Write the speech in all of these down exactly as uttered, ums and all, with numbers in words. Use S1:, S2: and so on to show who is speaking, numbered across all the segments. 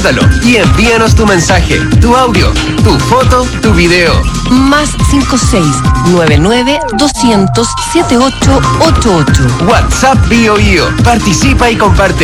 S1: Guárdalo y envíanos tu mensaje, tu audio, tu foto, tu video.
S2: Más cinco seis nueve nueve doscientos setenta y ocho ochenta y ocho.
S1: WhatsApp BioBio. Participa y comparte.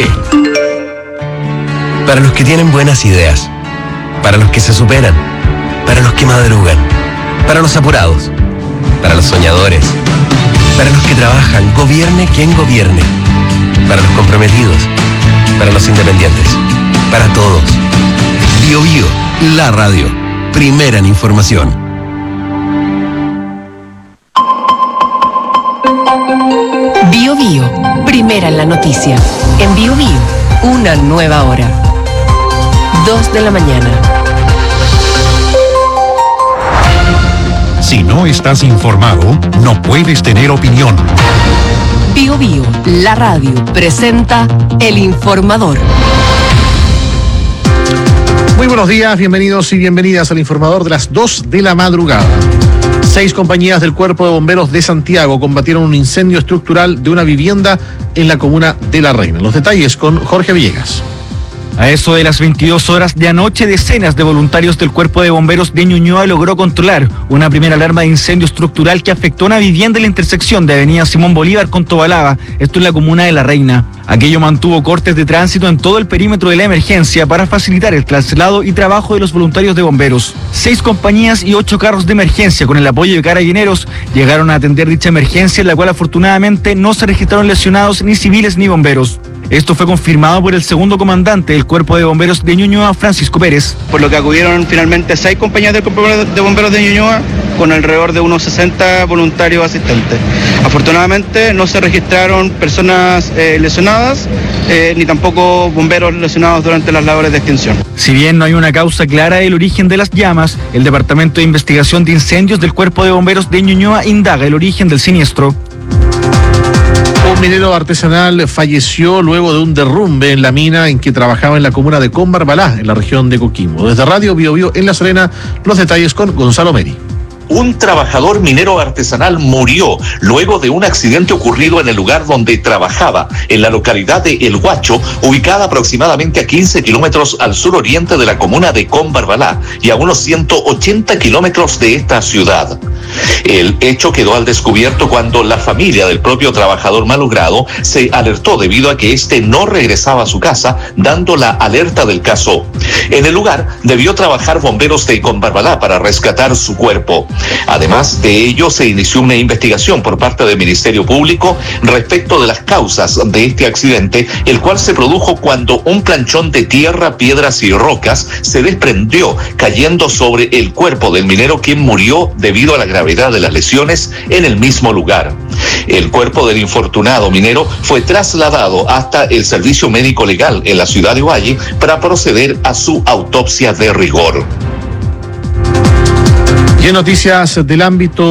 S1: Para los que tienen buenas ideas, para los que se superan, para los que madrugan, para los apurados, para los soñadores, para los que trabajan, gobierne quien gobierne, para los comprometidos, para los independientes, para todos. BioBio, la radio, primera en información.
S2: BioBio, primera en la noticia. En BioBio, una nueva hora. Dos de la mañana.
S3: Si no estás informado, no puedes tener opinión.
S2: BioBio, la radio, presenta El Informador.
S4: Muy buenos días, bienvenidos y bienvenidas al Informador de las dos de la madrugada. Seis compañías del Cuerpo de Bomberos de Santiago combatieron un incendio estructural de una vivienda en la comuna de La Reina. Los detalles con Jorge Villegas.
S5: A eso de las veintidós horas de anoche, decenas de voluntarios del Cuerpo de Bomberos de Ñuñoa logró controlar una primera alarma de incendio estructural que afectó una vivienda en la intersección de Avenida Simón Bolívar con Tobalaba, esto en la comuna de La Reina. Aquello mantuvo cortes de tránsito en todo el perímetro de la emergencia para facilitar el traslado y trabajo de los voluntarios de bomberos. Seis compañías y ocho carros de emergencia con el apoyo de carabineros llegaron a atender dicha emergencia, en la cual afortunadamente no se registraron lesionados ni civiles ni bomberos. Esto fue confirmado por el segundo comandante del Cuerpo de Bomberos de Ñuñoa, Francisco Pérez.
S6: Por lo que acudieron finalmente seis compañías del Cuerpo de Bomberos de Ñuñoa con alrededor de unos sesenta voluntarios asistentes. Afortunadamente no se registraron personas eh, lesionadas eh, ni tampoco bomberos lesionados durante las labores de extinción.
S5: Si bien no hay una causa clara del origen de las llamas, el Departamento de Investigación de Incendios del Cuerpo de Bomberos de Ñuñoa indaga el origen del siniestro.
S4: Un minero artesanal falleció luego de un derrumbe en la mina en que trabajaba en la comuna de Combarbalá, en la región de Coquimbo. Desde Radio BioBio en La Serena, los detalles con Gonzalo Meri.
S7: Un trabajador minero artesanal murió luego de un accidente ocurrido en el lugar donde trabajaba, en la localidad de El Huacho, ubicada aproximadamente a quince kilómetros al suroriente de la comuna de Combarbalá y a unos ciento ochenta kilómetros de esta ciudad. El hecho quedó al descubierto cuando la familia del propio trabajador malogrado se alertó debido a que éste no regresaba a su casa, dando la alerta del caso. En el lugar debió trabajar bomberos de Combarbalá para rescatar su cuerpo. Además de ello, se inició una investigación por parte del Ministerio Público respecto de las causas de este accidente, el cual se produjo cuando un planchón de tierra, piedras y rocas se desprendió, cayendo sobre el cuerpo del minero, quien murió debido a la gravedad de las lesiones en el mismo lugar. El cuerpo del infortunado minero fue trasladado hasta el Servicio Médico Legal en la ciudad de Ovalle para proceder a su autopsia de rigor.
S4: Y en noticias del ámbito